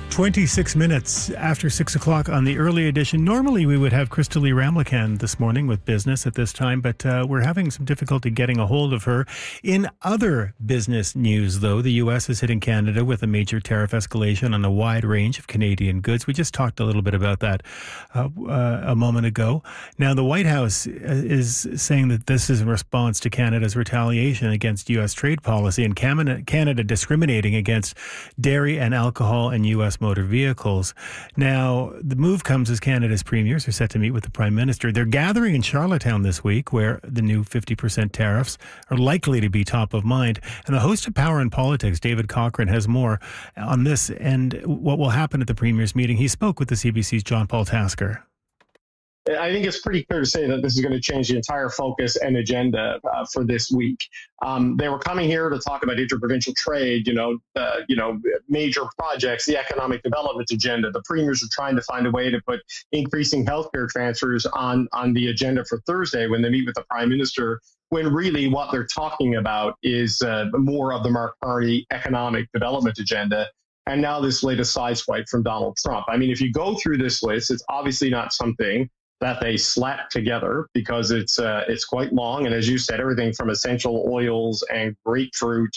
26 minutes after 6 o'clock on the early edition. Normally we would have Crystalie Ramlakan this morning with business at this time, but we're having some difficulty getting a hold of her. In other business news, though, the U.S. is hitting Canada with a major tariff escalation on a wide range of Canadian goods. We just talked a little bit about that a moment ago. Now, the White House is saying that this is in response to Canada's retaliation against U.S. trade policy and Canada discriminating against dairy and alcohol and U.S. motor vehicles. Now, the move comes as Canada's premiers are set to meet with the Prime Minister. They're gathering in Charlottetown this week, where the new 50% tariffs are likely to be top of mind. And the host of Power and Politics, David Cochrane, has more on this and what will happen at the premiers' meeting. He spoke with the CBC's John Paul Tasker. I think it's pretty clear to say that this is going to change the entire focus and agenda for this week. They were coming here to talk about interprovincial trade, major projects, the economic development agenda. The premiers are trying to find a way to put increasing healthcare transfers on the agenda for Thursday when they meet with the Prime Minister, when really what they're talking about is more of the Mark Carney economic development agenda. And now this latest sideswipe from Donald Trump. I mean, if you go through this list, it's obviously not something that they slapped together because it's quite long. And as you said, everything from essential oils and grapefruit,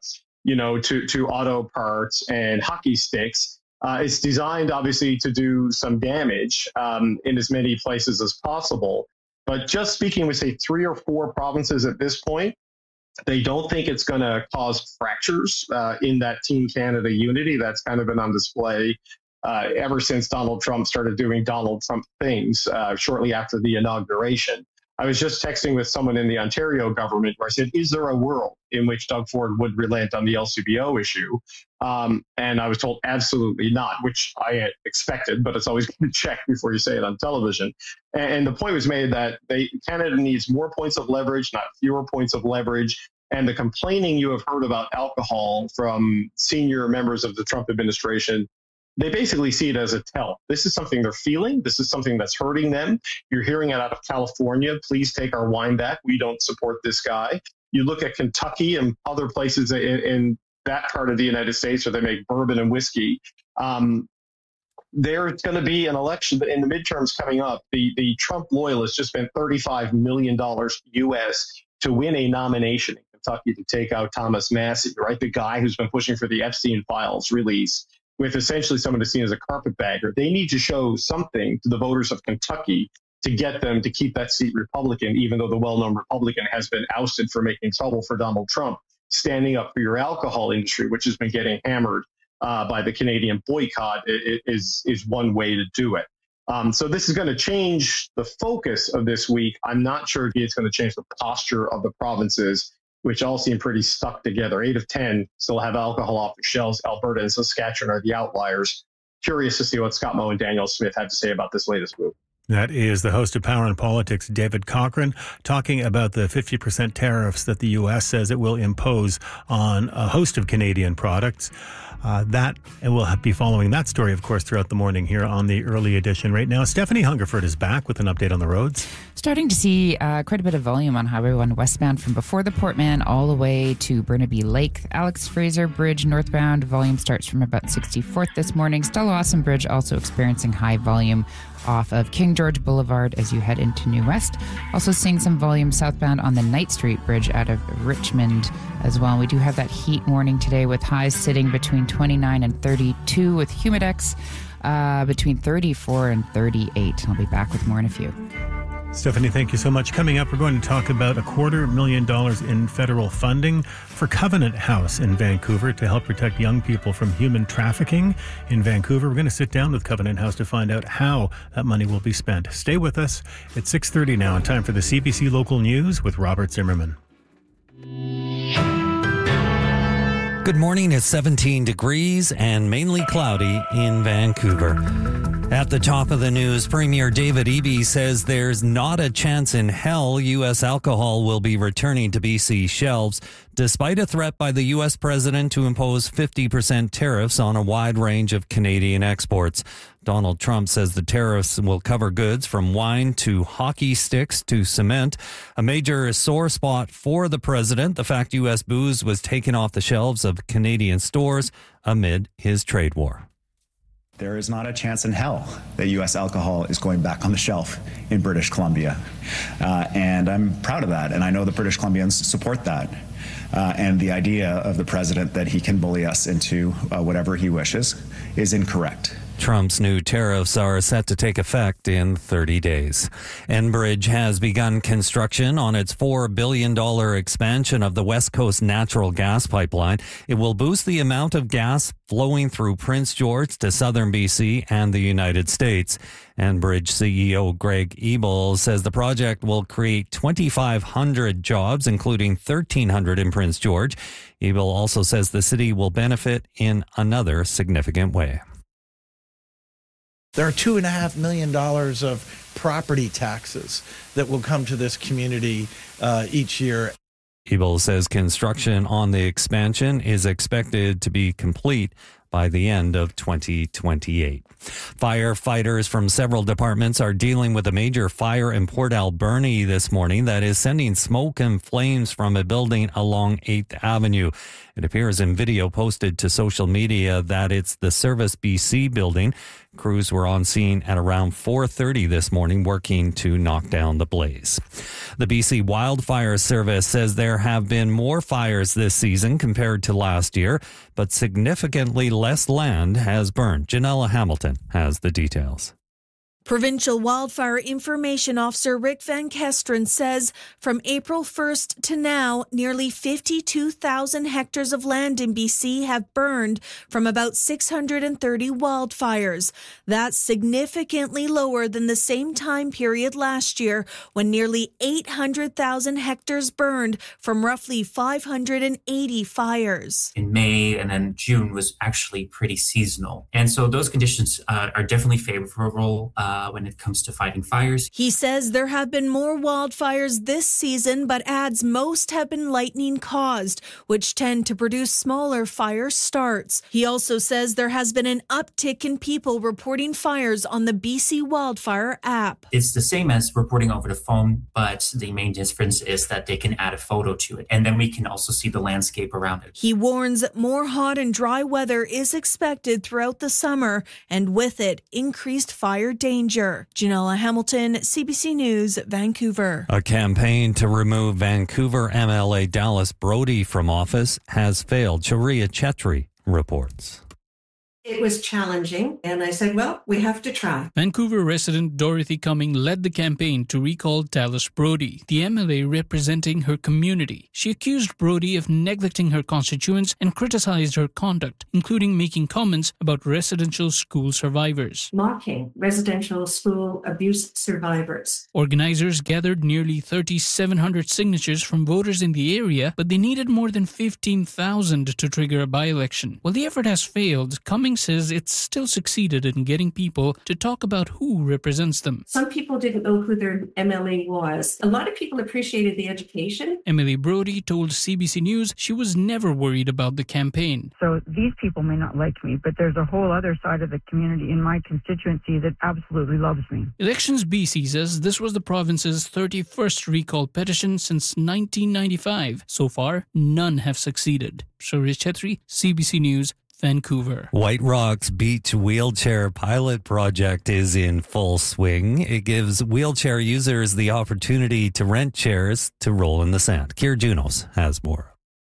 to auto parts and hockey sticks. It's designed, obviously, to do some damage in as many places as possible. But just speaking with, say, 3 or 4 provinces at this point, they don't think it's going to cause fractures in that Team Canada unity. That's kind of been on display ever since Donald Trump started doing Donald Trump things shortly after the inauguration. I was just texting with someone in the Ontario government where I said, is there a world in which Doug Ford would relent on the LCBO issue? And I was told absolutely not, which I had expected, but it's always good to check before you say it on television. And the point was made that Canada needs more points of leverage, not fewer points of leverage. And the complaining you have heard about alcohol from senior members of the Trump administration, they basically see it as a tell. This is something they're feeling. This is something that's hurting them. You're hearing it out of California. Please take our wine back. We don't support this guy. You look at Kentucky and other places in that part of the United States where they make bourbon and whiskey. There's going to be an election in the midterms coming up. The Trump loyalists just spent $35 million US to win a nomination in Kentucky to take out Thomas Massie, right? The guy who's been pushing for the Epstein files release, with essentially someone who's seen as a carpetbagger. They need to show something to the voters of Kentucky to get them to keep that seat Republican, even though the well-known Republican has been ousted for making trouble for Donald Trump. Standing up for your alcohol industry, which has been getting hammered by the Canadian boycott, is one way to do it. So this is going to change the focus of this week. I'm not sure if it's going to change the posture of the provinces, which all seem pretty stuck together. 8 of 10 still have alcohol off the shelves. Alberta and Saskatchewan are the outliers. Curious to see what Scott Moe and Daniel Smith had to say about this latest move. That is the host of Power and Politics, David Cochrane, talking about the 50% tariffs that the U.S. says it will impose on a host of Canadian products. And we'll be following that story, of course, throughout the morning here on the early edition. Right now, Stephanie Hungerford is back with an update on the roads. Starting to see quite a bit of volume on Highway 1 westbound from before the Portman all the way to Burnaby Lake. Alex Fraser Bridge northbound, volume starts from about 64th this morning. Stella Awesome Bridge also experiencing high volume off of King George Boulevard as you head into New West. Also seeing some volume southbound on the Knight Street Bridge out of Richmond as well. We do have that heat warning today with highs sitting between 29 and 32 with Humidex between 34 and 38. I'll be back with more in a few. Stephanie, thank you so much. Coming up, we're going to talk about $250,000 in federal funding for Covenant House in Vancouver to help protect young people from human trafficking in Vancouver. We're going to sit down with Covenant House to find out how that money will be spent. Stay with us. It's 6:30 now and time for the CBC Local News with Robert Zimmerman. Good morning. It's 17 degrees and mainly cloudy in Vancouver. At the top of the news, Premier David Eby says there's not a chance in hell U.S. alcohol will be returning to BC shelves, despite a threat by the U.S. president to impose 50% tariffs on a wide range of Canadian exports. Donald Trump says the tariffs will cover goods from wine to hockey sticks to cement. A major sore spot for the president, the fact U.S. booze was taken off the shelves of Canadian stores amid his trade war. There is not a chance in hell that U.S. alcohol is going back on the shelf in British Columbia. And I'm proud of that, and I know the British Columbians support that. And the idea of the president that he can bully us into whatever he wishes is incorrect. Trump's new tariffs are set to take effect in 30 days. Enbridge has begun construction on its $4 billion expansion of the West Coast natural gas pipeline. It will boost the amount of gas flowing through Prince George to southern BC and the United States. Enbridge CEO Greg Ebel says the project will create 2,500 jobs, including 1,300 in Prince George. Ebel also says the city will benefit in another significant way. There are $2.5 million of property taxes that will come to this community each year. Ebel says construction on the expansion is expected to be complete by the end of 2028. Firefighters from several departments are dealing with a major fire in Port Alberni this morning that is sending smoke and flames from a building along 8th Avenue. It appears in video posted to social media that it's the Service BC building. Crews were on scene at around 4:30 this morning working to knock down the blaze. The BC Wildfire Service says there have been more fires this season compared to last year, but significantly less land has burned. Janella Hamilton has the details. Provincial Wildfire Information Officer Rick Van Kesteren says from April 1st to now, nearly 52,000 hectares of land in BC have burned from about 630 wildfires. That's significantly lower than the same time period last year, when nearly 800,000 hectares burned from roughly 580 fires. In May and then June was actually pretty seasonal. And so those conditions are definitely favorable when it comes to fighting fires. He says there have been more wildfires this season, but adds most have been lightning caused, which tend to produce smaller fire starts. He also says there has been an uptick in people reporting fires on the BC Wildfire app. It's the same as reporting over the phone, but the main difference is that they can add a photo to it, and then we can also see the landscape around it. He warns more hot and dry weather is expected throughout the summer, and with it, increased fire danger. Janella Hamilton, CBC News, Vancouver. A campaign to remove Vancouver MLA Dallas Brody from office has failed. Sharia Chetri reports. It was challenging, and I said, well, we have to try. Vancouver resident Dorothy Cumming led the campaign to recall Dallas Brody, the MLA representing her community. She accused Brody of neglecting her constituents and criticized her conduct, including making comments about residential school survivors. Mocking residential school abuse survivors. Organizers gathered nearly 3,700 signatures from voters in the area, but they needed more than 15,000 to trigger a by-election. While the effort has failed, Cumming says it's still succeeded in getting people to talk about who represents them. Some people didn't know who their MLA was. A lot of people appreciated the education. Emily Brody told CBC News she was never worried about the campaign. So these people may not like me, but there's a whole other side of the community in my constituency that absolutely loves me. Elections BC says this was the province's 31st recall petition since 1995. So far, none have succeeded. Sharia Chetri, CBC News, Vancouver. White Rock's Beach Wheelchair Pilot Project is in full swing. It gives wheelchair users the opportunity to rent chairs to roll in the sand. Kier Junos has more.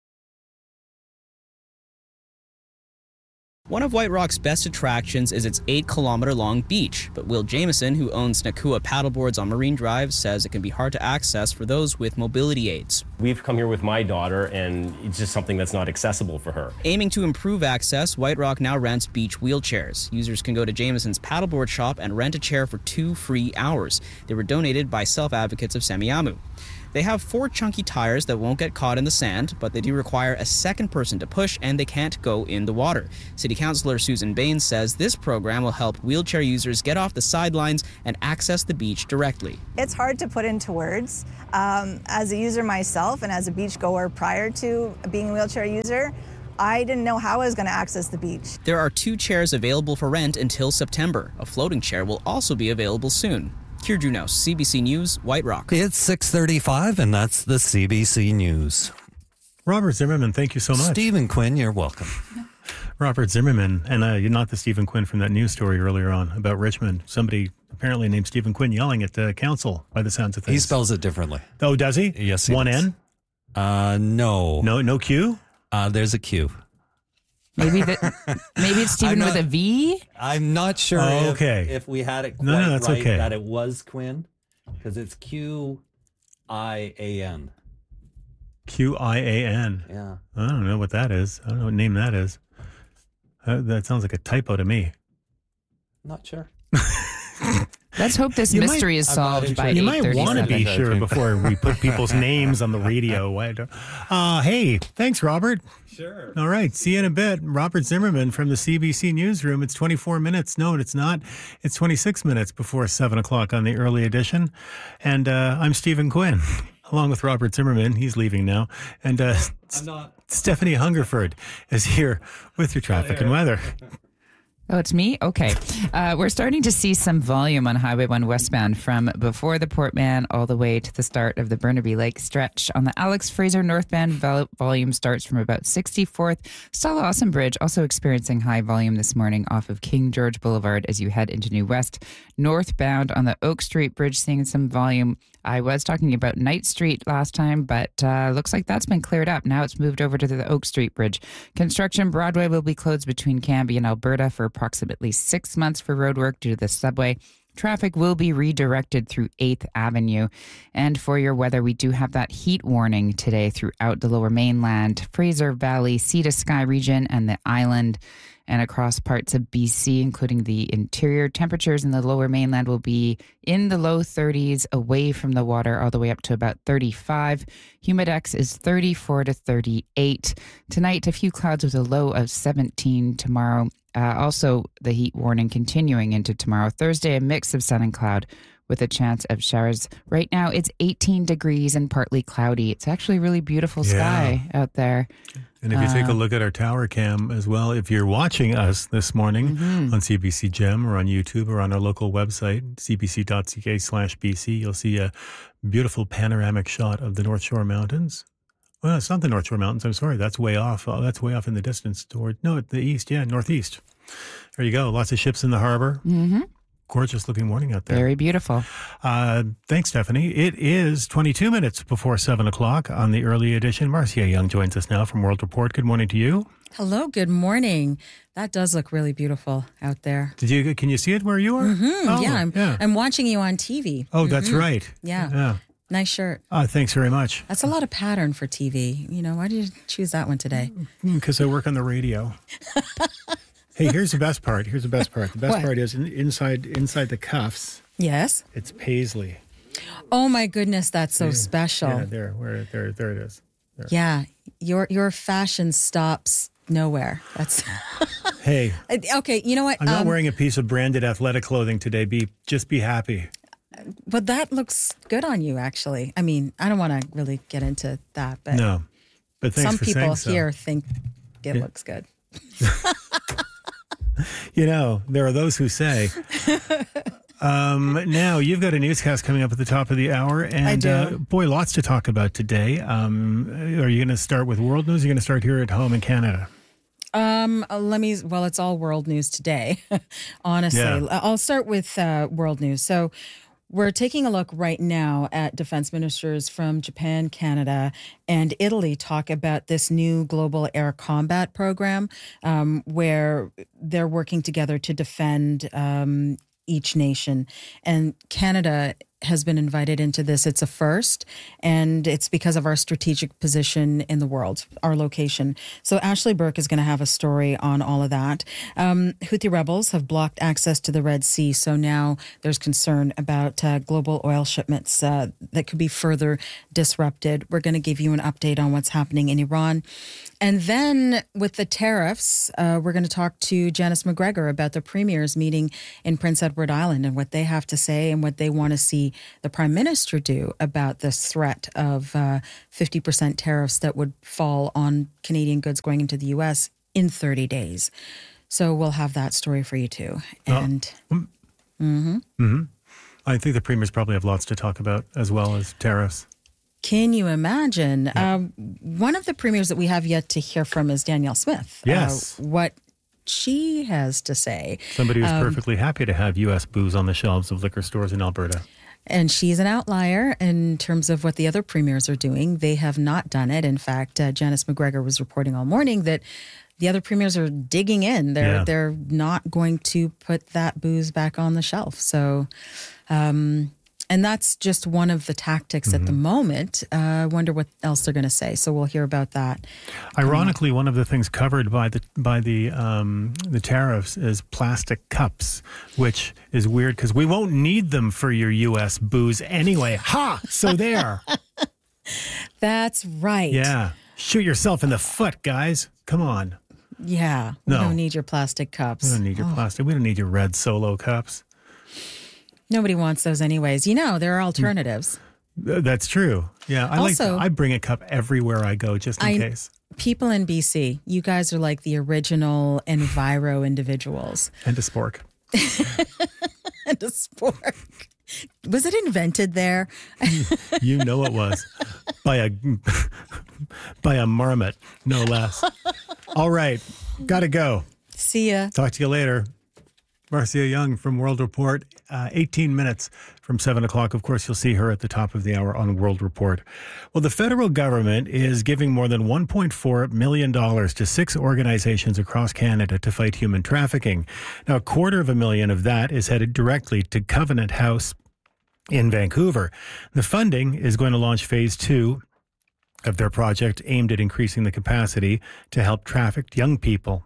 One of White Rock's best attractions is its 8-kilometer-long beach, but Will Jameson, who owns Nakua Paddleboards on Marine Drive, says it can be hard to access for those with mobility aids. We've come here with my daughter, and it's just something that's not accessible for her. Aiming to improve access, White Rock now rents beach wheelchairs. Users can go to Jameson's paddleboard shop and rent a chair for 2 free hours. They were donated by self-advocates of Semiahmoo. They have 4 chunky tires that won't get caught in the sand, but they do require a second person to push, and they can't go in the water. City Councillor Susan Baines says this program will help wheelchair users get off the sidelines and access the beach directly. It's hard to put into words. As a user myself and as a beachgoer prior to being a wheelchair user, I didn't know how I was going to access the beach. There are 2 chairs available for rent until September. A floating chair will also be available soon. Kier Junos, CBC News, White Rock. It's 6:35, and that's the CBC News. Robert Zimmerman, thank you so much. Stephen Quinn, you're welcome. Robert Zimmerman, and not the Stephen Quinn from that news story earlier on about Richmond. Somebody apparently named Stephen Quinn yelling at the council by the sounds of things. He spells it differently. Oh, does he? Yes, he One does. N? No. No Q? There's a Q. Maybe it's Stephen with a V? I'm not sure okay. if we had it quite that's right okay. that it was Quinn, because it's Q-I-A-N. Q-I-A-N. Yeah. I don't know what that is. I don't know what name that is. That sounds like a typo to me. Not sure. Let's hope this mystery is solved by 8:37. You might want to be sure before we put people's names on the radio. Hey, thanks, Robert. Sure. All right. See you in a bit. Robert Zimmerman from the CBC Newsroom. It's 24 minutes. No, it's not. It's 26 minutes before 7 o'clock on the early edition. And I'm Stephen Quinn, along with Robert Zimmerman. He's leaving now. And I'm not. Stephanie Hungerford is here with your traffic and weather. Oh, it's me? Okay. We're starting to see some volume on Highway 1 westbound from before the Port Mann all the way to the start of the Burnaby Lake stretch. On the Alex Fraser northbound, volume starts from about 64th. Stella Awesome Bridge also experiencing high volume this morning off of King George Boulevard as you head into New West. Northbound on the Oak Street Bridge seeing some volume. I was talking about Knight Street last time, but looks like that's been cleared up. Now it's moved over to the Oak Street Bridge. Construction Broadway will be closed between Cambie and Alberta for approximately 6 months for roadwork due to the subway. Traffic will be redirected through 8th Avenue. And for your weather, we do have that heat warning today throughout the Lower Mainland, Fraser Valley, Sea to Sky region, and the island, and across parts of BC, including the interior. Temperatures in the Lower Mainland will be in the low 30s, away from the water, all the way up to about 35. Humidex is 34 to 38. Tonight, a few clouds with a low of 17 tomorrow. Also, the heat warning continuing into tomorrow. Thursday, a mix of sun and cloud with a chance of showers. Right now, it's 18 degrees and partly cloudy. It's actually a really beautiful sky out there. And if you take a look at our tower cam as well, if you're watching us this morning on CBC Gem or on YouTube or on our local website, cbc.ca/BC, you'll see a beautiful panoramic shot of the North Shore Mountains. Well, it's not the North Shore Mountains. I'm sorry. That's way off. That's way off in the distance toward, at the east. Yeah, northeast. There you go. Lots of ships in the harbor. Mm-hmm. Gorgeous looking morning out there. Very beautiful. Thanks, Stephanie. It is 22 minutes before 7 o'clock on the early edition. Marcia Young joins us now from World Report. Good morning to you. Hello, good morning. That does look really beautiful out there. Can you see it where you are? Mm-hmm. Oh, I'm watching you on TV. Oh, that's right. Yeah. Nice shirt. Thanks very much. That's a lot of pattern for TV. Why did you choose that one today? Because I work on the radio. Hey, here's the best part. The best part is inside the cuffs. Yes. It's paisley. Oh my goodness, that's so special. Yeah, there it is. There. Yeah, your fashion stops nowhere. That's Hey. Okay, you know what? I'm not wearing a piece of branded athletic clothing today. Just be happy. But that looks good on you, actually. I mean, I don't want to really get into that, but no. But thanks some for people saying here so. think it looks good. There are those who say. Now, you've got a newscast coming up at the top of the hour. And I do. Boy, lots to talk about today. Are you going to start with world news? Or are you going to start here at home in Canada? It's all world news today, honestly. Yeah. I'll start with world news. So we're taking a look right now at defense ministers from Japan, Canada, and Italy talk about this new global air combat program where they're working together to defend each nation. And Canada has been invited into this. It's a first, and it's because of our strategic position in the world, our location. So Ashley Burke is going to have a story on all of that. Houthi rebels have blocked access to the Red Sea, so now there's concern about global oil shipments that could be further disrupted. We're going to give you an update on what's happening in Iran. And then with the tariffs, we're going to talk to Janice McGregor about the premiers meeting in Prince Edward Island and what they have to say and what they want to see the Prime Minister do about this threat of 50% tariffs that would fall on Canadian goods going into the U.S. in 30 days. So we'll have that story for you too. And I think the premiers probably have lots to talk about as well as tariffs. Can you imagine? One of the premiers that we have yet to hear from is Danielle Smith. Yes. What she has to say. Somebody who's perfectly happy to have U.S. booze on the shelves of liquor stores in Alberta. And she's an outlier in terms of what the other premiers are doing. They have not done it. In fact, Janice McGregor was reporting all morning that the other premiers are digging in. They're not going to put that booze back on the shelf. So, and that's just one of the tactics at the moment. I wonder what else they're going to say. So we'll hear about that. Ironically, one of the things covered by the tariffs is plastic cups, which is weird because we won't need them for your U.S. booze anyway. Ha! So there. That's right. Yeah. Shoot yourself in the foot, guys. Come on. Yeah. We don't need your plastic cups. We don't need your plastic. We don't need your red Solo cups. Nobody wants those anyways. There are alternatives. That's true. Yeah. I bring a cup everywhere I go just in case. People in BC, you guys are like the original Enviro individuals. And a spork. And a spork. Was it invented there? You know it was. By a marmot, no less. All right. Gotta go. See ya. Talk to you later. Marcia Young from World Report, 18 minutes from 7 o'clock. Of course, you'll see her at the top of the hour on World Report. Well, the federal government is giving more than $1.4 million to 6 organizations across Canada to fight human trafficking. Now, $250,000 of that is headed directly to Covenant House in Vancouver. The funding is going to launch phase 2 of their project aimed at increasing the capacity to help trafficked young people.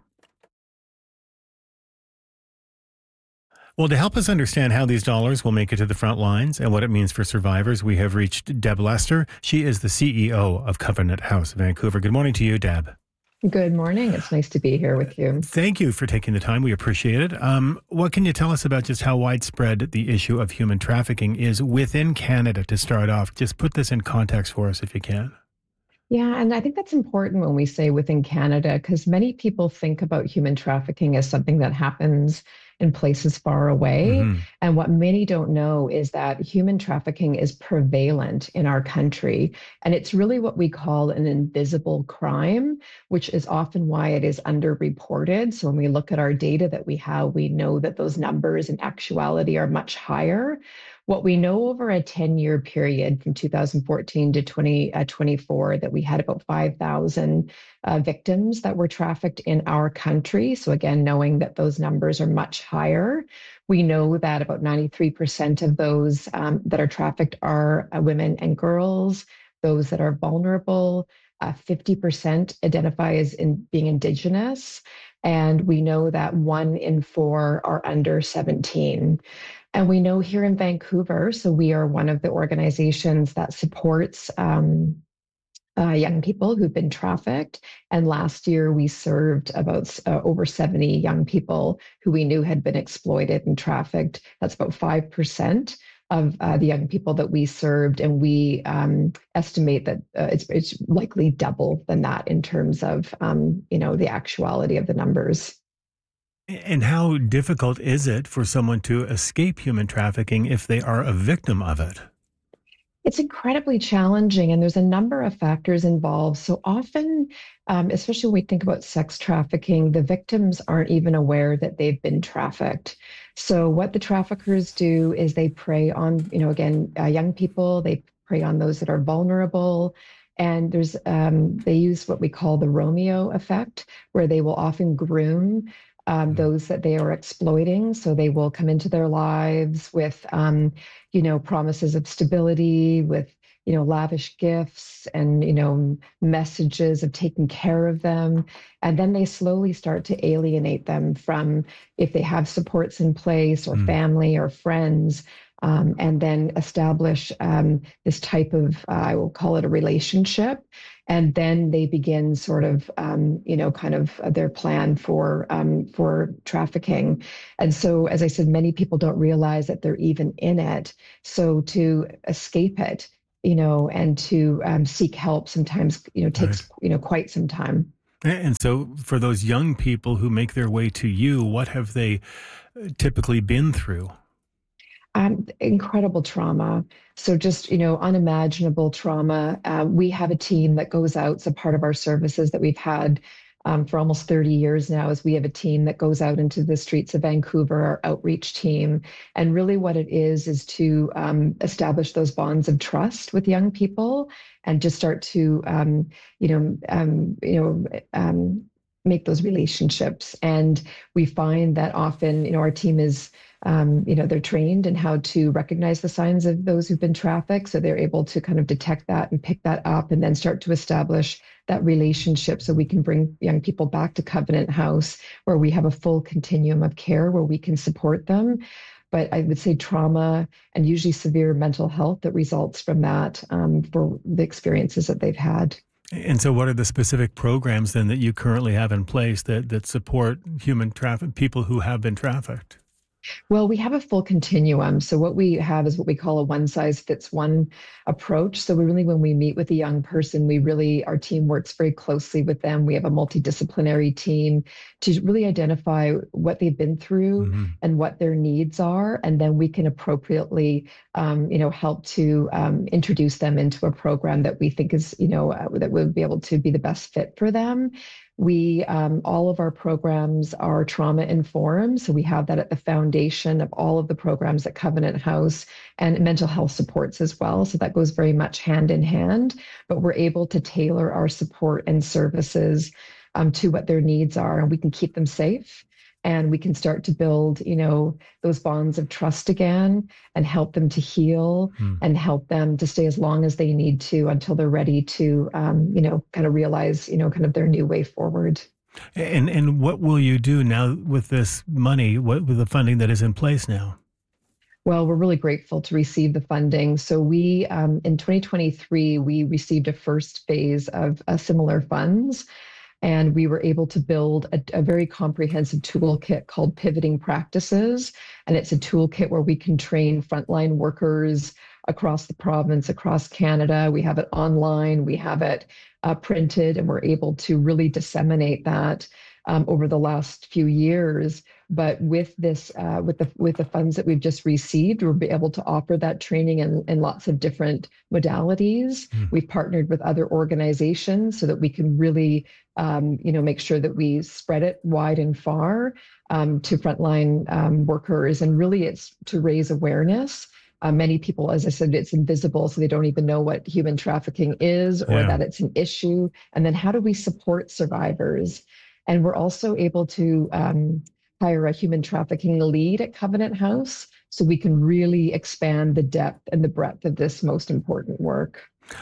Well, to help us understand how these dollars will make it to the front lines and what it means for survivors, we have reached Deb Lester. She is the CEO of Covenant House Vancouver. Good morning to you, Deb. Good morning. It's nice to be here with you. Thank you for taking the time. We appreciate it. What can you tell us about just how widespread the issue of human trafficking is within Canada to start off? Just put this in context for us if you can. Yeah, and I think that's important when we say within Canada, because many people think about human trafficking as something that happens in places far away. Mm-hmm. And what many don't know is that human trafficking is prevalent in our country. And it's really what we call an invisible crime, which is often why it is underreported. So when we look at our data that we have, we know that those numbers in actuality are much higher. What we know over a 10-year period from 2014 to 2024, that we had about 5,000 victims that were trafficked in our country. So again, knowing that those numbers are much higher, we know that about 93% of those that are trafficked are women and girls, those that are vulnerable, 50% identify as being Indigenous, and we know that 1 in 4 are under 17. And we know here in Vancouver, so we are one of the organizations that supports young people who've been trafficked. And last year we served about over 70 young people who we knew had been exploited and trafficked. That's about 5% of the young people that we served. And we estimate that it's likely double than that in terms of, the actuality of the numbers. And how difficult is it for someone to escape human trafficking if they are a victim of it? It's incredibly challenging, and there's a number of factors involved. So often, especially when we think about sex trafficking, the victims aren't even aware that they've been trafficked. So what the traffickers do is they prey on, young people. They prey on those that are vulnerable. And there's they use what we call the Romeo effect, where they will often groom those that they are exploiting. So they will come into their lives with, promises of stability, with, lavish gifts and, messages of taking care of them. And then they slowly start to alienate them from, if they have supports in place or family or friends, and then establish this type of, I will call it a relationship. And then they begin sort of, their plan for trafficking. And so, as I said, many people don't realize that they're even in it. So to escape it, and to seek help sometimes, takes, quite some time. And so for those young people who make their way to you, what have they typically been through? Incredible trauma. So just, unimaginable trauma. We have a team that goes out. So part of our services that we've had for almost 30 years now is we have a team that goes out into the streets of Vancouver, our outreach team. And really what it is to establish those bonds of trust with young people and just start to, make those relationships. And we find that often, our team is, they're trained in how to recognize the signs of those who've been trafficked. So they're able to kind of detect that and pick that up and then start to establish that relationship so we can bring young people back to Covenant House, where we have a full continuum of care where we can support them. But I would say trauma and usually severe mental health that results from that for the experiences that they've had. And so what are the specific programs then that you currently have in place that support people who have been trafficked? Well, we have a full continuum. So what we have is what we call a one-size-fits-one approach. So when we meet with a young person, our team works very closely with them. We have a multidisciplinary team to really identify what they've been through and what their needs are. And then we can appropriately, help to introduce them into a program that we think is, that would be able to be the best fit for them. We, all of our programs are trauma informed. So we have that at the foundation of all of the programs at Covenant House, and mental health supports as well. So that goes very much hand in hand, but we're able to tailor our support and services to what their needs are, and we can keep them safe. And we can start to build, those bonds of trust again and help them to heal and help them to stay as long as they need to until they're ready to, kind of realize, kind of their new way forward. And what will you do now with this money, with the funding that is in place now? Well, we're really grateful to receive the funding. So we, in 2023, we received a first phase of similar funds. And we were able to build a very comprehensive toolkit called Pivoting Practices. And it's a toolkit where we can train frontline workers across the province, across Canada. We have it online, we have it printed, and we're able to really disseminate that over the last few years. But with this, with the funds that we've just received, we'll be able to offer that training in lots of different modalities. We've partnered with other organizations so that we can really, make sure that we spread it wide and far to frontline workers. And really, it's to raise awareness. Many people, as I said, it's invisible, so they don't even know what human trafficking is or that it's an issue. And then how do we support survivors? And we're also able to hire a human trafficking lead at Covenant House so we can really expand the depth and the breadth of this most important work.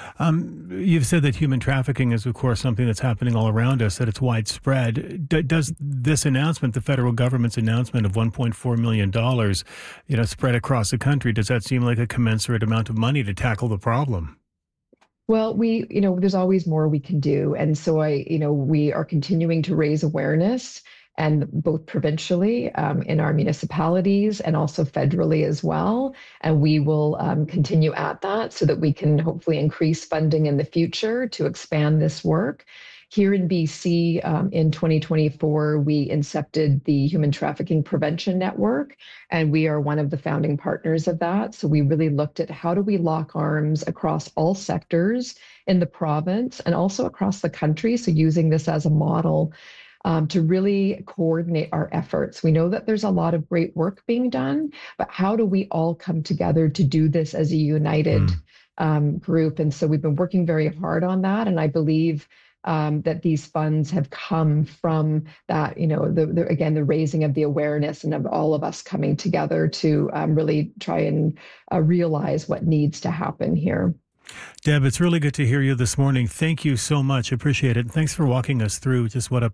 You've said that human trafficking is, of course, something that's happening all around us, that it's widespread. Does this announcement, the federal government's announcement of $1.4 million, spread across the country, does that seem like a commensurate amount of money to tackle the problem? Well, there's always more we can do. And so we are continuing to raise awareness, and both provincially in our municipalities and also federally as well. And we will continue at that so that we can hopefully increase funding in the future to expand this work. Here in BC, in 2024, we incepted the Human Trafficking Prevention Network, and we are one of the founding partners of that. So we really looked at how do we lock arms across all sectors in the province and also across the country. So using this as a model to really coordinate our efforts. We know that there's a lot of great work being done, but how do we all come together to do this as a united group? And so we've been working very hard on that. And I believe that these funds have come from that, the raising of the awareness and of all of us coming together to really try and realize what needs to happen here. Deb, it's really good to hear you this morning. Thank you so much. Appreciate it. And thanks for walking us through just what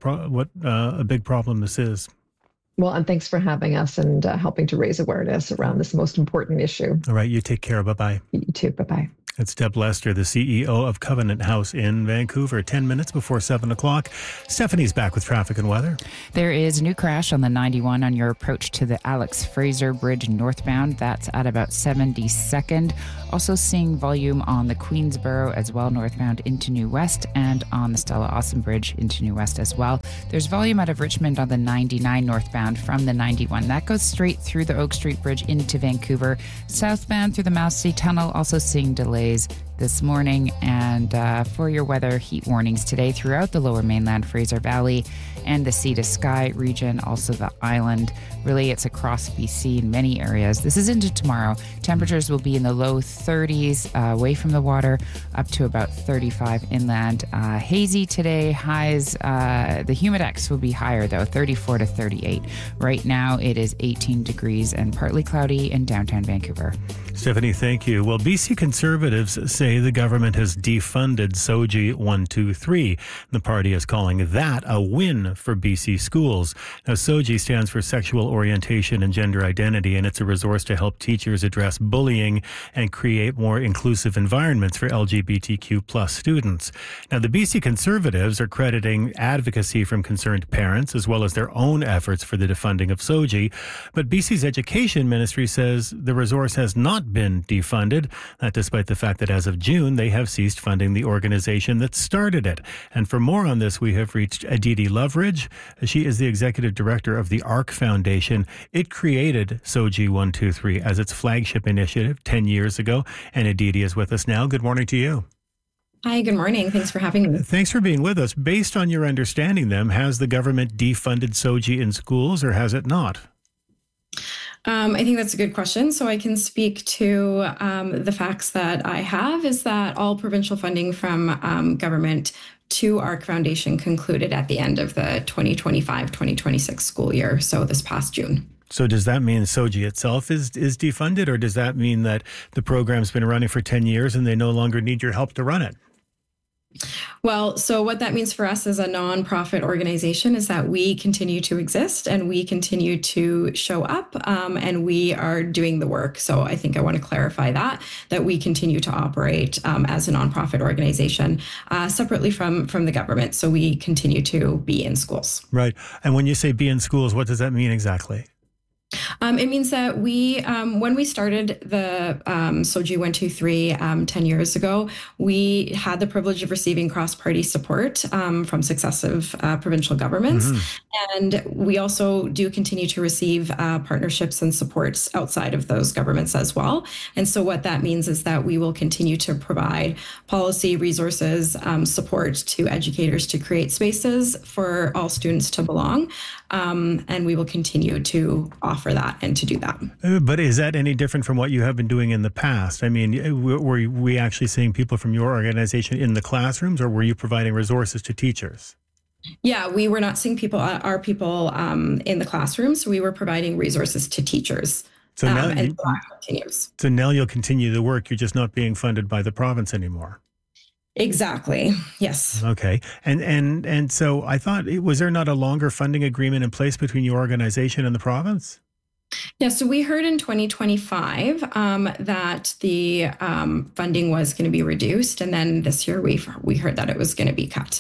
a big problem this is. Well, and thanks for having us and helping to raise awareness around this most important issue. All right. You take care. Bye-bye. You too. Bye-bye. It's Deb Lester, the CEO of Covenant House in Vancouver. 10 minutes before 7 o'clock. Stephanie's back with traffic and weather. There is a new crash on the 91 on your approach to the Alex Fraser Bridge northbound. That's at about 72nd. Also seeing volume on the Queensboro as well, northbound into New West, and on the Stella Awesome Bridge into New West as well. There's volume out of Richmond on the 99 northbound from the 91. That goes straight through the Oak Street Bridge into Vancouver. Southbound through the Mousy Tunnel, also seeing delays this morning. And for your weather, heat warnings today throughout the lower mainland, Fraser Valley, and the Sea to Sky region, also the island. Really, it's across BC in many areas. This is into tomorrow. Temperatures will be in the low 30s away from the water, up to about 35 inland. Hazy today, highs. The humidex will be higher, though, 34 to 38. Right now, it is 18 degrees and partly cloudy in downtown Vancouver. Stephanie, thank you. Well, BC Conservatives say the government has defunded SOGI 123. The party is calling that a win for BC schools. Now, SOGI stands for Sexual Orientation and Gender Identity, and it's a resource to help teachers address bullying and create more inclusive environments for LGBTQ plus students. Now, the BC Conservatives are crediting advocacy from concerned parents as well as their own efforts for the defunding of SOGI. But BC's Education Ministry says the resource has not been defunded, despite the fact that as of June, they have ceased funding the organization that started it. And for more on this, we have reached Aditi Loveridge. She is the executive director of the ARC Foundation. It created SOGI 123 as its flagship initiative 10 years ago. And Aditi is with us now. Good morning to you. Hi, good morning. Thanks for having me. Thanks for being with us. Based on your understanding, then, has the government defunded SOGI in schools or has it not? I think that's a good question. So I can speak to the facts that I have is that all provincial funding from government to ARC Foundation concluded at the end of the 2025-2026 school year, so this past June. So does that mean SOGI itself is defunded, or does that mean that the program's been running for 10 years and they no longer need your help to run it? Well, so what that means for us as a nonprofit organization is that we continue to exist and we continue to show up and we are doing the work. So I think I want to clarify that we continue to operate as a nonprofit organization separately from the government. So we continue to be in schools. Right. And when you say be in schools, what does that mean exactly? It means that we, when we started the SOGI 123 10 years ago, we had the privilege of receiving cross-party support from successive provincial governments. Mm-hmm. And we also do continue to receive partnerships and supports outside of those governments as well. And so what that means is that we will continue to provide policy, resources, support to educators to create spaces for all students to belong. And we will continue to offer that and to do that. But is that any different from what you have been doing in the past? I mean, were we actually seeing people from your organization in the classrooms, or were you providing resources to teachers? Yeah, we were not seeing our people in the classrooms. We were providing resources to teachers. So now, and that continues. So now you'll continue the work. You're just not being funded by the province anymore. Exactly. Yes. Okay. And so I thought, was there not a longer funding agreement in place between your organization and the province? Yeah, so we heard in 2025 that the funding was going to be reduced, and then this year we heard that it was going to be cut.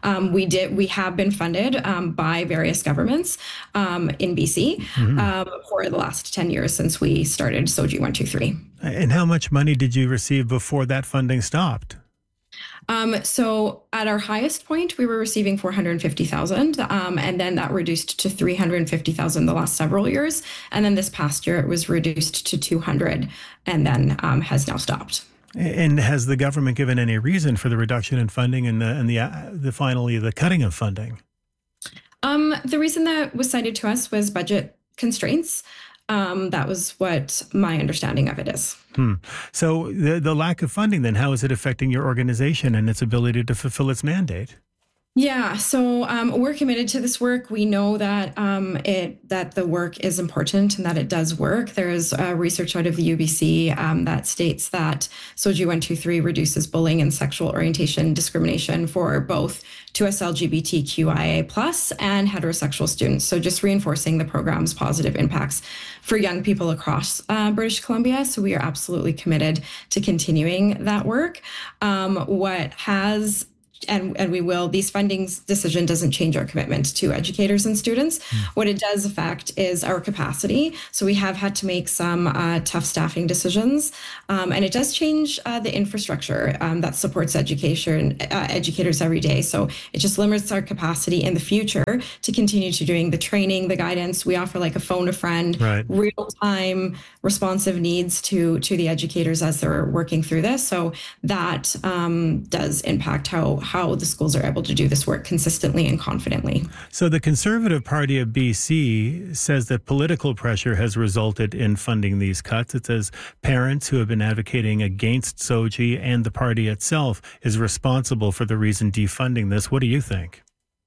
We have been funded by various governments in BC for the last 10 years since we started SOGI 123. And how much money did you receive before that funding stopped? So at our highest point, we were receiving $450,000, and then that reduced to $350,000 the last several years. And then this past year, it was reduced to $200,000 and then has now stopped. And has the government given any reason for the reduction in funding and finally the cutting of funding? The reason that was cited to us was budget constraints. That was what my understanding of it is. So the lack of funding, then, how is it affecting your organization and its ability to fulfill its mandate? Yeah, so we're committed to this work. We know that that the work is important and that it does work. There is research out of the UBC that states that SOGI 123 reduces bullying and sexual orientation discrimination for both 2S LGBTQIA+ and heterosexual students. So just reinforcing the program's positive impacts for young people across British Columbia. So we are absolutely committed to continuing that work. What has and we will. These funding decision doesn't change our commitment to educators and students. What it does affect is our capacity. So we have had to make some tough staffing decisions, and it does change the infrastructure that supports educators every day. So it just limits our capacity in the future to continue to doing the training, the guidance. We offer like a phone a friend, real-time responsive needs to the educators as they're working through this. So that does impact how the schools are able to do this work consistently and confidently. So the Conservative Party of BC says that political pressure has resulted in funding these cuts. It says parents who have been advocating against SOGI and the party itself is responsible for the reason defunding this. What do you think?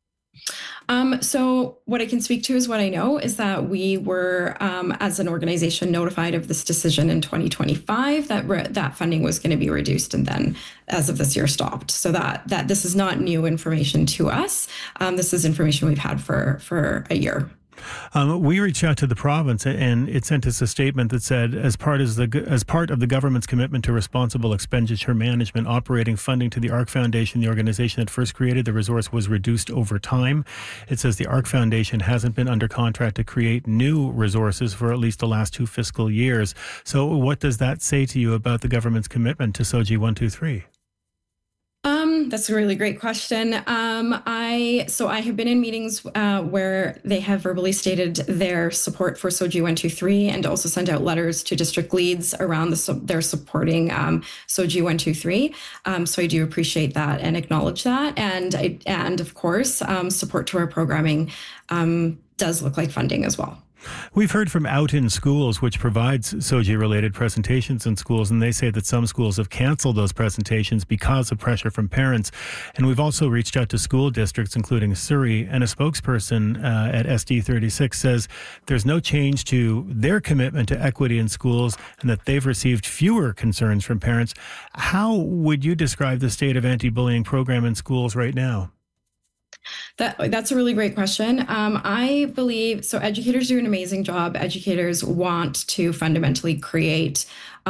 So what I can speak to is what I know is that we were, as an organization, notified of this decision in 2025 that funding was going to be reduced, and then as of this year stopped. So that this is not new information to us. This is information we've had for a year. We reached out to the province, and it sent us a statement that said, as part of the government's commitment to responsible expenditure management, operating funding to the ARC Foundation, the organization that first created the resource, was reduced over time. It says the ARC Foundation hasn't been under contract to create new resources for at least the last 2 fiscal years. So what does that say to you about the government's commitment to SOGI 123? That's a really great question. I have been in meetings where they have verbally stated their support for SOGI 123 and also sent out letters to district leads around their supporting SOGI 123. So I do appreciate that and acknowledge that. And of course, support to our programming does look like funding as well. We've heard from Out in Schools, which provides SOGI-related presentations in schools, and they say that some schools have canceled those presentations because of pressure from parents. And we've also reached out to school districts, including Surrey, and a spokesperson at SD36 says there's no change to their commitment to equity in schools and that they've received fewer concerns from parents. How would you describe the state of anti-bullying program in schools right now? That's a really great question. I believe so. Educators do an amazing job. Educators want to fundamentally create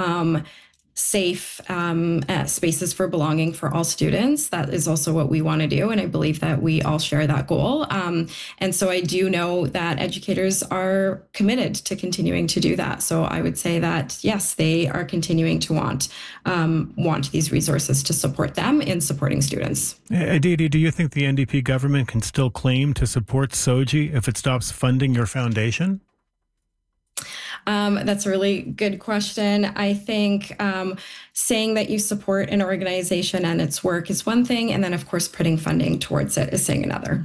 safe spaces for belonging for all students. That is also what we want to do. And I believe that we all share that goal. And so I do know that educators are committed to continuing to do that. So I would say that, yes, they are continuing to want these resources to support them in supporting students. Aditi, do you think the NDP government can still claim to support SOGI if it stops funding your foundation? That's a really good question. I think saying that you support an organization and its work is one thing, and then, of course, putting funding towards it is saying another.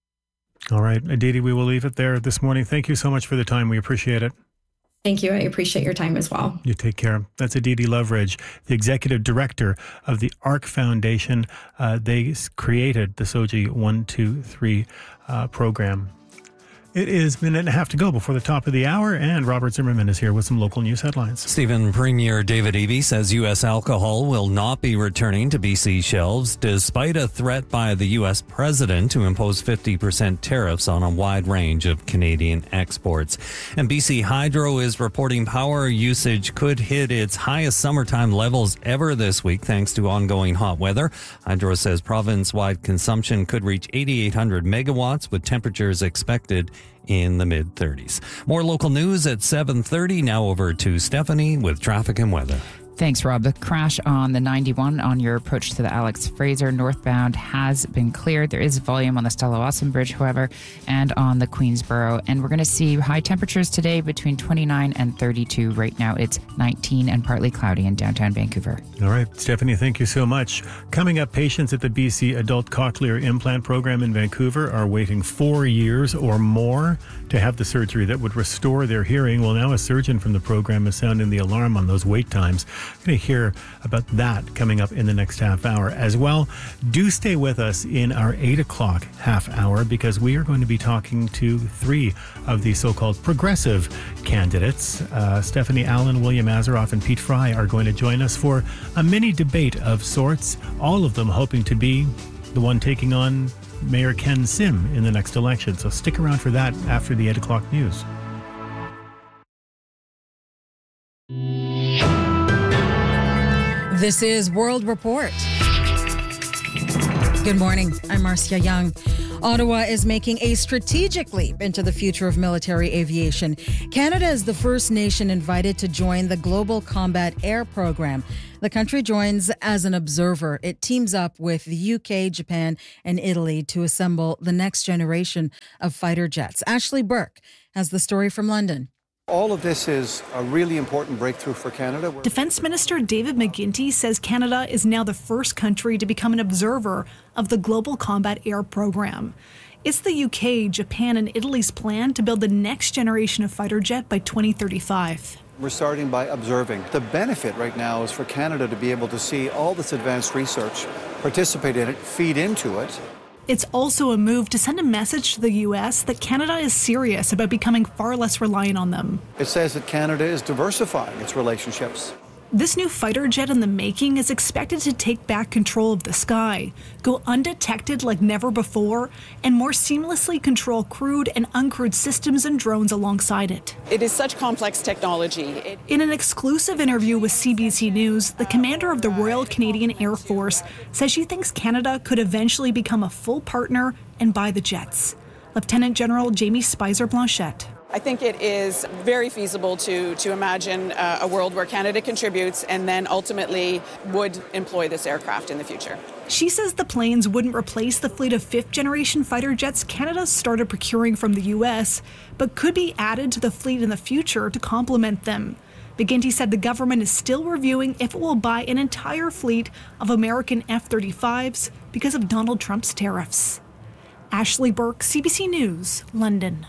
All right, Aditi, we will leave it there this morning. Thank you so much for the time. We appreciate it. Thank you. I appreciate your time as well. You take care. That's Aditi Loveridge, the executive director of the ARC Foundation. They created the SOGI 123 program. It is a minute and a half to go before the top of the hour, and Robert Zimmerman is here with some local news headlines. Stephen, Premier David Eby says U.S. alcohol will not be returning to BC shelves despite a threat by the U.S. president to impose 50% tariffs on a wide range of Canadian exports. And BC Hydro is reporting power usage could hit its highest summertime levels ever this week thanks to ongoing hot weather. Hydro says province-wide consumption could reach 8,800 megawatts with temperatures expected in the mid-30s. More local news at 7:30. Now over to Stephanie with traffic and weather. Thanks, Rob. The crash on the 91 on your approach to the Alex Fraser northbound has been cleared. There is volume on the Stella Wasson Bridge, however, and on the Queensboro. And we're going to see high temperatures today between 29 and 32. Right now, it's 19 and partly cloudy in downtown Vancouver. All right, Stephanie, thank you so much. Coming up, patients at the BC Adult Cochlear Implant Program in Vancouver are waiting 4 years or more to have the surgery that would restore their hearing. Well, now a surgeon from the program is sounding the alarm on those wait times. I'm going to hear about that coming up in the next half hour as well. Do stay with us in our 8 o'clock half hour because we are going to be talking to 3 of the so-called progressive candidates. Stephanie Allen, William Azeroff, and Pete Fry are going to join us for a mini debate of sorts, all of them hoping to be the one taking on Mayor Ken Sim in the next election. So stick around for that after the 8 o'clock news. This is World Report. Good morning. I'm Marcia Young. Ottawa is making a strategic leap into the future of military aviation. Canada is the first nation invited to join the Global Combat Air Program. The country joins as an observer. It teams up with the UK, Japan, and Italy to assemble the next generation of fighter jets. Ashley Burke has the story from London. All of this is a really important breakthrough for Canada. Defence Minister David McGuinty says Canada is now the first country to become an observer of the Global Combat Air Program. It's the UK, Japan, and Italy's plan to build the next generation of fighter jet by 2035. We're starting by observing. The benefit right now is for Canada to be able to see all this advanced research, participate in it, feed into it. It's also a move to send a message to the U.S. that Canada is serious about becoming far less reliant on them. It says that Canada is diversifying its relationships. This new fighter jet in the making is expected to take back control of the sky, go undetected like never before, and more seamlessly control crewed and uncrewed systems and drones alongside it. It is such complex technology. In an exclusive interview with CBC News, the commander of the Royal Canadian Air Force says she thinks Canada could eventually become a full partner and buy the jets. Lieutenant General Jamie Spicer-Blanchette. I think it is very feasible to imagine a world where Canada contributes and then ultimately would employ this aircraft in the future. She says the planes wouldn't replace the fleet of fifth-generation fighter jets Canada started procuring from the U.S., but could be added to the fleet in the future to complement them. McGuinty said the government is still reviewing if it will buy an entire fleet of American F-35s because of Donald Trump's tariffs. Ashley Burke, CBC News, London.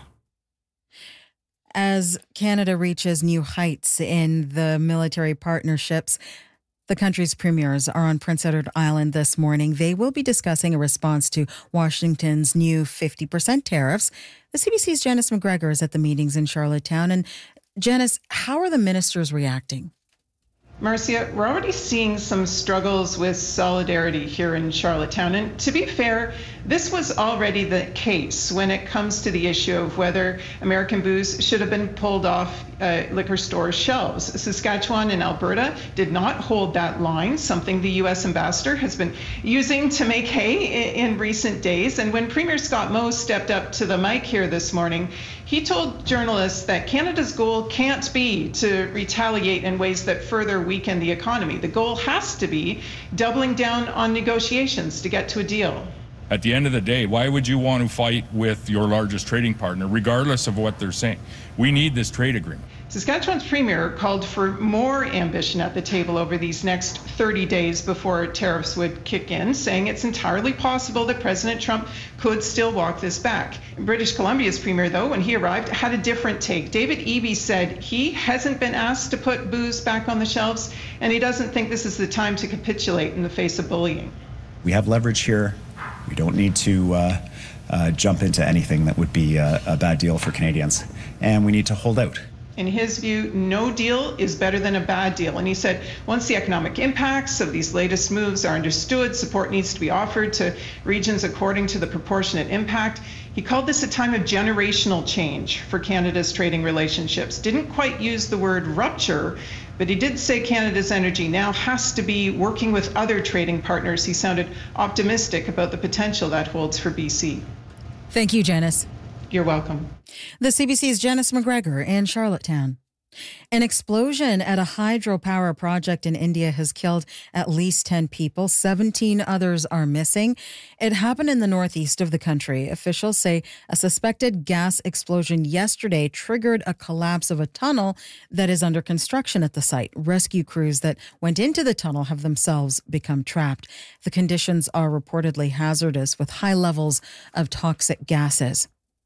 As Canada reaches new heights in the military partnerships, the country's premiers are on Prince Edward Island this morning. They will be discussing a response to Washington's new 50% tariffs. The CBC's Janice McGregor is at the meetings in Charlottetown. And Janice, how are the ministers reacting? Marcia, we're already seeing some struggles with solidarity here in Charlottetown. And to be fair, this was already the case when it comes to the issue of whether American booze should have been pulled off liquor store shelves. Saskatchewan and Alberta did not hold that line, something the U.S. ambassador has been using to make hay in recent days. And when Premier Scott Moe stepped up to the mic here this morning, he told journalists that Canada's goal can't be to retaliate in ways that further weaken the economy. The goal has to be doubling down on negotiations to get to a deal. At the end of the day, why would you want to fight with your largest trading partner, regardless of what they're saying? We need this trade agreement. Saskatchewan's premier called for more ambition at the table over these next 30 days before tariffs would kick in, saying it's entirely possible that President Trump could still walk this back. British Columbia's premier, though, when he arrived, had a different take. David Eby said he hasn't been asked to put booze back on the shelves, and he doesn't think this is the time to capitulate in the face of bullying. We have leverage here. We don't need to jump into anything that would be a bad deal for Canadians, and we need to hold out. In his view, no deal is better than a bad deal. And he said, once the economic impacts of these latest moves are understood, support needs to be offered to regions according to the proportionate impact. He called this a time of generational change for Canada's trading relationships. Didn't quite use the word rupture, but he did say Canada's energy now has to be working with other trading partners. He sounded optimistic about the potential that holds for BC. Thank you, Janice. You're welcome. The CBC's Janice McGregor in Charlottetown. An explosion at a hydropower project in India has killed at least 10 people. 17 others are missing. It happened in the northeast of the country. Officials say a suspected gas explosion yesterday triggered a collapse of a tunnel that is under construction at the site. Rescue crews that went into the tunnel have themselves become trapped. The conditions are reportedly hazardous with high levels of toxic gases.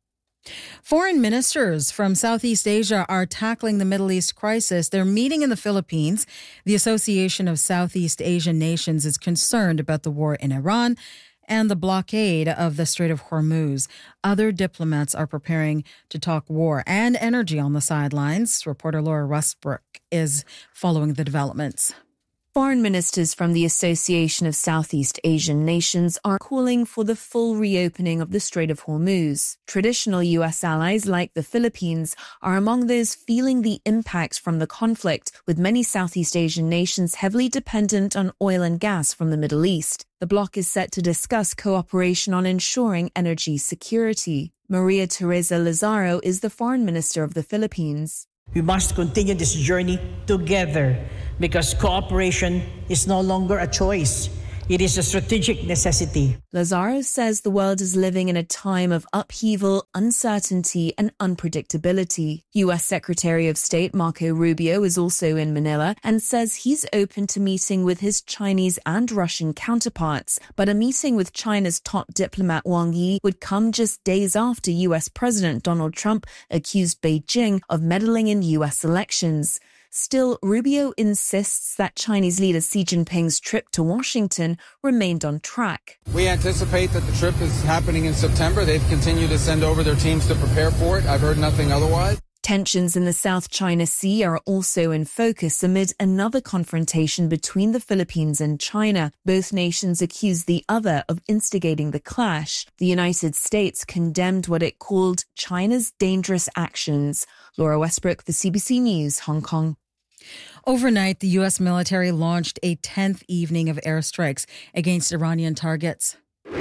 Foreign ministers from Southeast Asia are tackling the Middle East crisis. They're meeting in the Philippines. The Association of Southeast Asian Nations is concerned about the war in Iran and the blockade of the Strait of Hormuz. Other diplomats are preparing to talk war and energy on the sidelines. Reporter Laura Rustbrook is following the developments. Foreign ministers from the Association of Southeast Asian Nations are calling for the full reopening of the Strait of Hormuz. Traditional U.S. allies like the Philippines are among those feeling the impacts from the conflict, with many Southeast Asian nations heavily dependent on oil and gas from the Middle East. The bloc is set to discuss cooperation on ensuring energy security. Maria Teresa Lazaro is the foreign minister of the Philippines. We must continue this journey together because cooperation is no longer a choice. It is a strategic necessity. Lazaro says the world is living in a time of upheaval, uncertainty, and unpredictability. U.S. Secretary of State Marco Rubio is also in Manila and says he's open to meeting with his Chinese and Russian counterparts. But a meeting with China's top diplomat Wang Yi would come just days after U.S. President Donald Trump accused Beijing of meddling in U.S. elections. Still, Rubio insists that Chinese leader Xi Jinping's trip to Washington remained on track. We anticipate that the trip is happening in September. They've continued to send over their teams to prepare for it. I've heard nothing otherwise. Tensions in the South China Sea are also in focus amid another confrontation between the Philippines and China. Both nations accuse the other of instigating the clash. The United States condemned what it called China's dangerous actions. Laura Westbrook, for CBC News, Hong Kong. Overnight, the U.S. military launched a 10th evening of airstrikes against Iranian targets.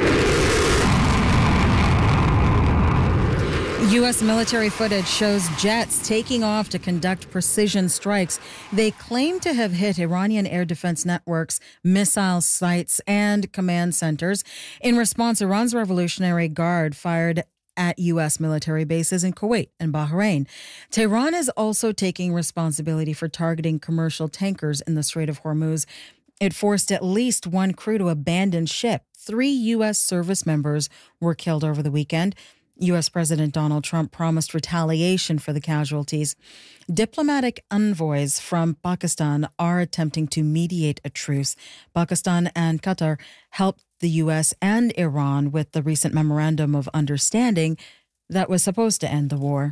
U.S. military footage shows jets taking off to conduct precision strikes. They claim to have hit Iranian air defense networks, missile sites, and command centers. In response, Iran's Revolutionary Guard fired at U.S. military bases in Kuwait and Bahrain. Tehran is also taking responsibility for targeting commercial tankers in the Strait of Hormuz. It forced at least one crew to abandon ship. 3 U.S. service members were killed over the weekend. U.S. President Donald Trump promised retaliation for the casualties. Diplomatic envoys from Pakistan are attempting to mediate a truce. Pakistan and Qatar helped the U.S. and Iran with the recent memorandum of understanding that was supposed to end the war.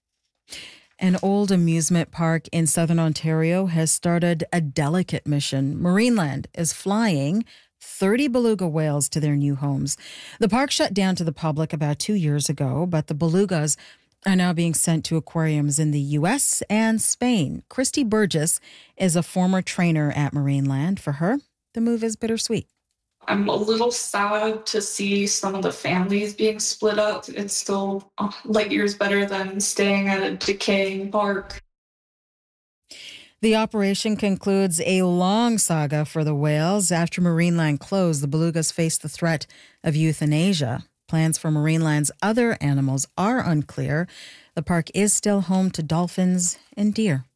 An old amusement park in southern Ontario has started a delicate mission. Marineland is flying 30 beluga whales to their new homes. The park shut down to the public about 2 years ago, but the belugas are now being sent to aquariums in the U.S. and Spain. Christy Burgess is a former trainer at Marineland. For her, the move is bittersweet. I'm a little sad to see some of the families being split up. It's still light years better than staying at a decaying park. The operation concludes a long saga for the whales. After Marineland closed, the belugas face the threat of euthanasia. Plans for Marineland's other animals are unclear. The park is still home to dolphins and deer.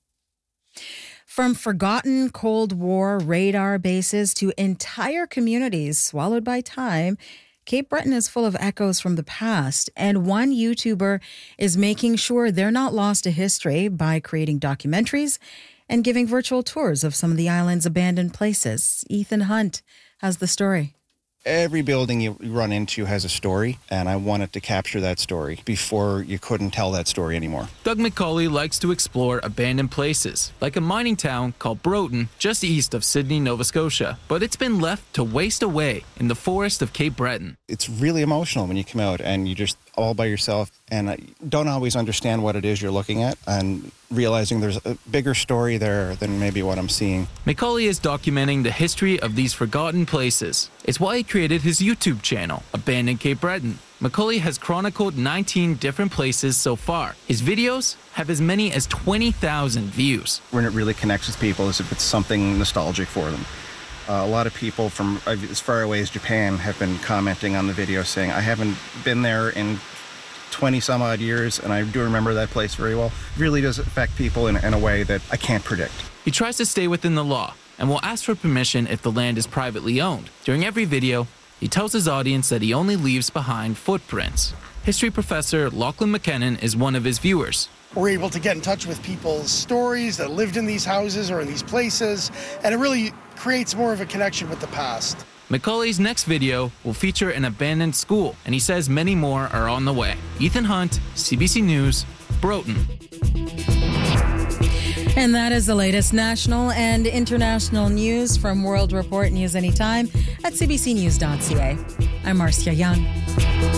From forgotten Cold War radar bases to entire communities swallowed by time, Cape Breton is full of echoes from the past, and one YouTuber is making sure they're not lost to history by creating documentaries and giving virtual tours of some of the island's abandoned places. Ethan Hunt has the story. Every building you run into has a story, and I wanted to capture that story before you couldn't tell that story anymore. Doug McCauley likes to explore abandoned places, like a mining town called Broughton, just east of Sydney, Nova Scotia. But it's been left to waste away in the forest of Cape Breton. It's really emotional when you come out and you're just all by yourself, and I don't always understand what it is you're looking at, and realizing there's a bigger story there than maybe what I'm seeing. McCauley is documenting the history of these forgotten places. It's why he created his YouTube channel, Abandoned Cape Breton. McCauley has chronicled 19 different places so far. His videos have as many as 20,000 views. When it really connects with people is if it's something nostalgic for them. A lot of people from as far away as Japan have been commenting on the video saying, I haven't been there in 20 some odd years, and I do remember that place very well. It really does affect people in a way that I can't predict. He tries to stay within the law and will ask for permission if the land is privately owned. During every video, he tells his audience that he only leaves behind footprints. History professor Lachlan McKinnon is one of his viewers. We're able to get in touch with people's stories that lived in these houses or in these places, and it really creates more of a connection with the past. McCauley's next video will feature an abandoned school, and he says many more are on the way. Ethan Hunt, CBC News, Broughton. And that is the latest national and international news from World Report News Anytime at cbcnews.ca. I'm Marcia Young.